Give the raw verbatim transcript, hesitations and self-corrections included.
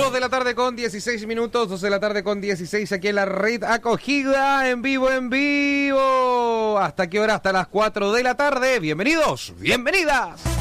dos de la tarde con dieciséis minutos, dos de la tarde con dieciséis aquí en la red acogida, en vivo, en vivo. ¿Hasta qué hora? Hasta las cuatro de la tarde. Bienvenidos, bienvenidas.